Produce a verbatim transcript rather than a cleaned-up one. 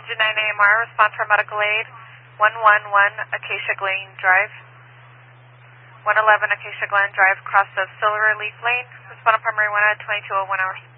Engine nine A M R, respond for medical aid, one one one Acacia Glen Drive. one eleven Acacia Glen Drive, cross of Silver Leaf Lane. Respond on primary one at twenty-two oh one hours.